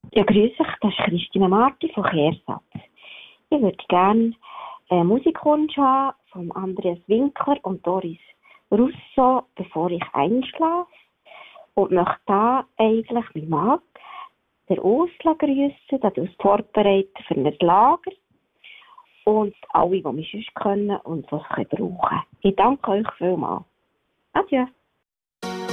Ja, grüß dich, das ist Christine Marti von Kehrsatz. Ich würde gerne einen Musikwunsch haben von Andreas Winkler und Doris Russo, bevor ich einschlafe. Und möchte da eigentlich meinen Mann, der Ursula, grüssen, der ist vorbereitet für ein Lager. Und alle, die mich sonst können und was brauchen. Ich danke euch vielmals. Adieu.